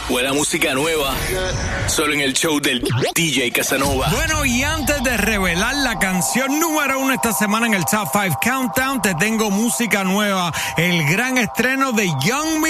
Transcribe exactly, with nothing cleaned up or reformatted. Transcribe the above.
Buena música nueva, solo en el show del D J Casanova. Bueno, y antes de revelar la canción número uno esta semana en el Top cinco Countdown, te tengo música nueva, el gran estreno de Young Me